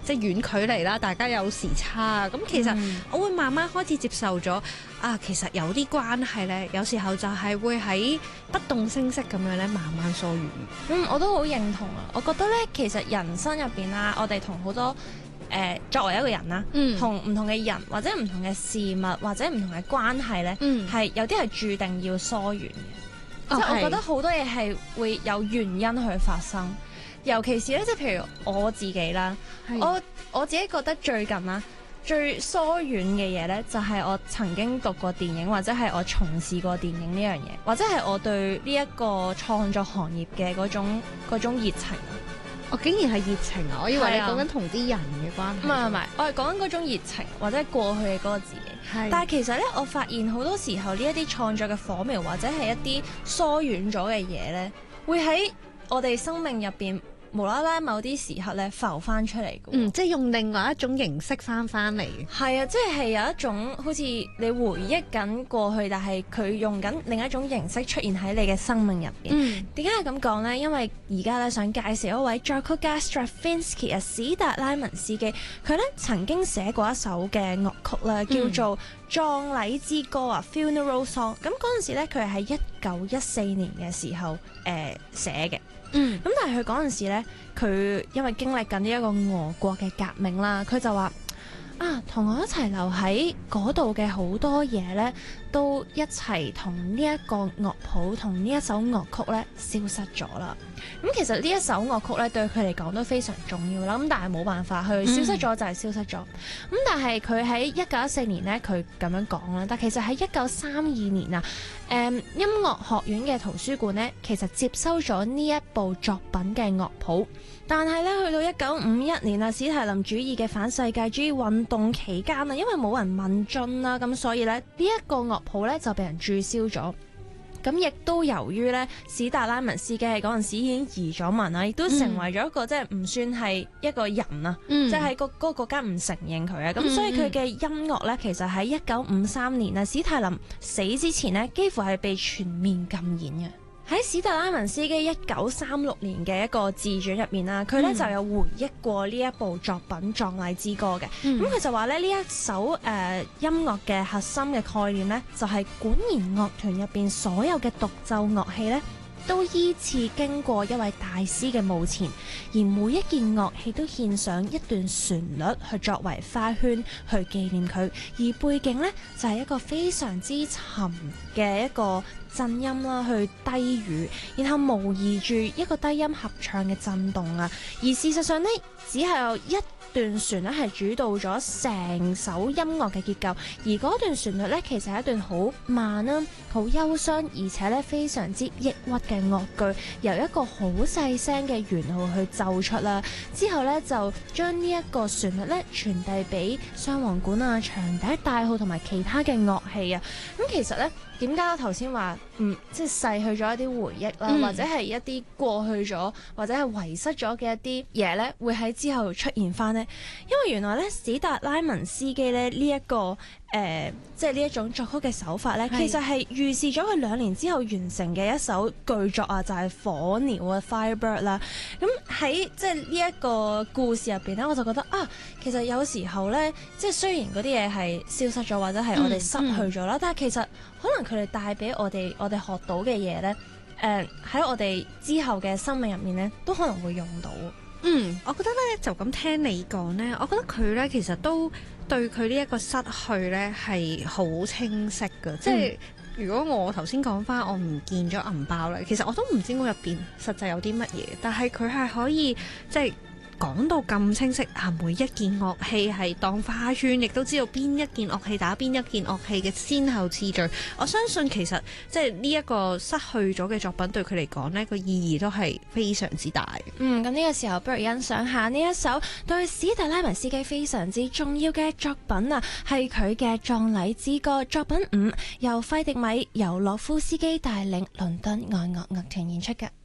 即係遠距離啦，大家有時差啊，咁其實我會慢慢開始接受咗啊，其實有啲關係咧，有時候就係會喺不動聲色咁樣咧，慢慢疏遠。 我都好認同啊！我覺得咧，其實人生入邊啦，我哋同好多作為一個人啦，同唔同嘅人或者唔同嘅事物或者唔同嘅關係咧，係有啲係注定要疏遠嘅。即係我覺得好多嘢係會有原因去發生，尤其是咧，即係譬如我自己啦，我自己覺得最近啦，最疏遠嘅嘢咧，就係我曾經讀過電影，或者係我從事過電影呢樣嘢，或者係我對呢一個創作行業嘅嗰種熱情。 我竟然係熱情啊！我以為你講緊同啲人嘅關係。 唔係，我係講緊嗰種熱情，或者過去嘅嗰個自己。但係其實咧，我發現好多時候呢一啲創作嘅火苗，或者係一啲疏遠咗嘅嘢咧，會喺我哋生命入邊無啦啦某啲時刻咧浮翻出嚟嘅。 即係用另外一種形式翻嚟。 係啊，即係有一種好似你回憶緊過去，但係佢用緊另一種形式出現喺你嘅生命入邊。點解係咁講呢？因為而家咧想介紹一位作曲家 Stravinsky 啊，史達拉文斯基，佢咧曾經寫過一首嘅樂曲咧，叫做葬禮之歌啊 （Funeral Song）。咁嗰陣時咧，佢係喺1914年嘅時候寫嘅。咁但係佢嗰陣時咧，佢因為經歷緊呢一個俄國嘅革命啦，佢就話啊，同我一齊留喺嗰度嘅好多嘢咧，都一齊同呢一個樂譜同呢一首樂曲咧消失咗啦。咁其實呢一首樂曲咧對佢嚟講都非常重要啦。咁但係冇辦法，佢消失咗就係消失咗。咁但係佢喺1914年咧，佢咁樣講啦。但其實喺1932年啊，音樂學院嘅圖書館咧，其實接收咗呢一部作品嘅樂譜。但係咧，去到1951年啊，史提林主義嘅反世界主義運動期間啊，因為冇人問津啦，咁所以咧呢一個樂譜咧就被人註銷咗。咁亦都由於咧史達拉文斯基喺嗰陣時已經移咗民啦，亦都成為咗一個即係唔算係一個人啊，即係喺嗰個國家唔承認佢啊。咁所以佢嘅音樂咧，其實喺1953年啊，史提林死之前呢，幾乎係被全面禁演嘅。喺史達拉文斯基1936年嘅一個自傳入面啦，佢咧就有回憶過呢一部作品《葬禮之歌》嘅。咁佢就話咧呢一首音樂嘅核心嘅概念咧，就係管弦樂團入邊所有嘅獨奏樂器咧，都依次經過一位大師嘅墓前，而每一件樂器都獻上一段旋律去作為花圈去紀念佢，而背景呢，就係一個非常之沉嘅一個震音啦，去低語，然後模擬住一個低音合唱嘅震動啊。而事實上呢，只係有一段旋律係主導咗成首音樂嘅結構，而嗰段旋律呢，其實係一段好慢啦、好憂傷，而且咧非常之抑鬱嘅樂句，由一個好細聲嘅圓號去奏出啦。之後呢，就將呢一個旋律咧傳遞俾雙簧管啊、長笛、大號同埋其他嘅樂器啊。咁其實呢，點解我頭先話即係逝去咗一啲回憶啦，或者係一啲過去咗或者係遺失咗嘅一啲嘢咧，會喺之後出現翻呢？因為原來咧史達拉文斯基咧呢一個即係呢一種作曲嘅手法咧，其實係預示咗佢2年之後完成嘅一首巨作啊，就係火鳥啊 Firebird 啦。咁喺即係呢一個故事入邊咧，我就覺得啊，其實有時候咧，即係雖然嗰啲嘢係消失咗或者係我哋失去咗啦，但係其實可能佢哋帶俾我哋學到嘅嘢咧，喺我哋之後嘅生命入面咧，都可能會用到。 我覺得咧就咁聽你講咧，我覺得佢咧其實都對佢呢一個失去咧係好清晰㗎。即係如果我頭先講翻我唔見咗銀包咧，其實我都唔知我入邊實際有啲乜嘢，但係佢係可以即係講到咁清晰啊！每一件樂器係當花圈，亦都知道邊一件樂器打邊一件樂器嘅先後次序。我相信其實即係呢一個失去咗嘅作品對佢嚟講呢個意義都係非常之大。 咁呢個時候不如欣賞下呢一首對史達拉文斯基非常之重要嘅作品啊，係佢嘅葬禮之歌作品5，由費迪米尤洛夫斯基帶領倫敦愛樂樂團演出嘅。